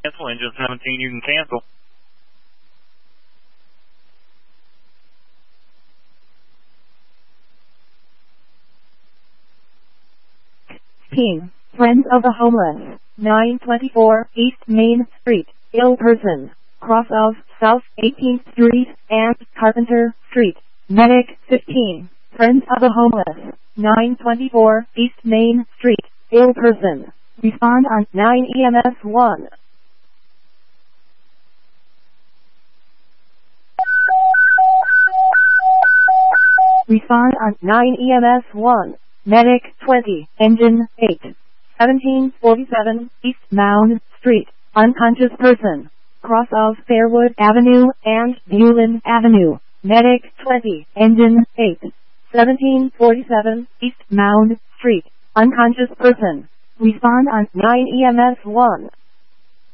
Cancel engine 17, you can cancel. Team, Friends of the Homeless, 924 East Main Street, ill person, cross of South 18th Street and Carpenter Street. Medic 15, Friends of the Homeless, 924 East Main Street, ill person. Respond on 9 EMS 1. Respond on 9 EMS 1. Medic 20, Engine 8. 1747 East Mound Street. Unconscious person. Cross of Fairwood Avenue and Bulin Avenue. Medic 20, Engine 8. 1747 East Mound Street. Unconscious person. Respond on 9 EMS 1.